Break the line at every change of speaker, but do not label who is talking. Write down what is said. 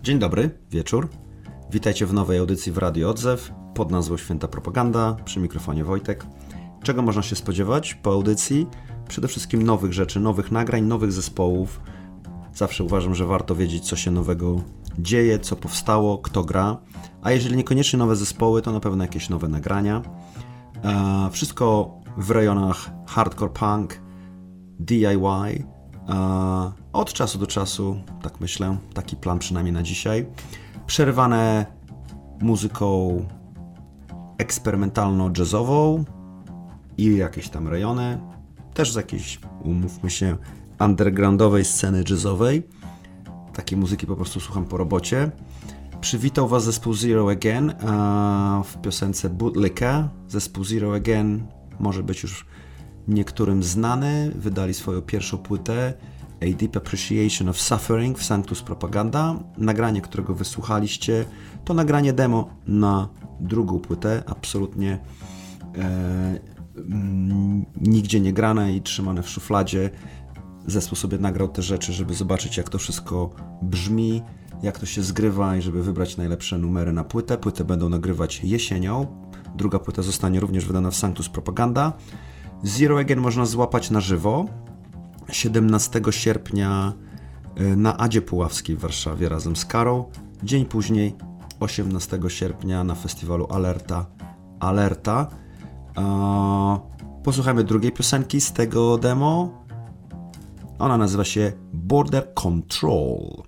Dzień dobry, wieczór. Witajcie w nowej audycji w Radio Odzew pod nazwą Święta Propaganda, przy mikrofonie Wojtek. Czego można się spodziewać po audycji? Przede wszystkim nowych rzeczy, nowych nagrań, nowych zespołów. Zawsze uważam, że warto wiedzieć, co się nowego dzieje, co powstało, kto gra. A jeżeli niekoniecznie nowe zespoły, to na pewno jakieś nowe nagrania. Wszystko w rejonach hardcore punk, DIY. Od czasu do czasu, tak myślę, taki plan przynajmniej na dzisiaj, przerywane muzyką eksperymentalno-jazzową i jakieś tam rejony, też z jakiejś, umówmy się, undergroundowej sceny jazzowej. Takiej muzyki po prostu słucham po robocie. Przywitał Was zespół Zero Again w piosence Bootlicka. Zespół Zero Again może być już niektórym znany. Wydali swoją pierwszą płytę A Deep Appreciation of Suffering w Sanctus Propaganda. Nagranie, którego wysłuchaliście, to nagranie demo na drugą płytę. Absolutnie nigdzie nie grane i trzymane w szufladzie. Zespół sobie nagrał te rzeczy, żeby zobaczyć, jak to wszystko brzmi, jak to się zgrywa i żeby wybrać najlepsze numery na płytę. Płytę będą nagrywać jesienią. Druga płyta zostanie również wydana w Sanctus Propaganda. Zero Again można złapać na żywo 17 sierpnia na Adzie Puławskiej w Warszawie razem z Karą. Dzień później, 18 sierpnia na festiwalu Alerta. Posłuchajmy drugiej piosenki z tego demo. Ona nazywa się Border Control.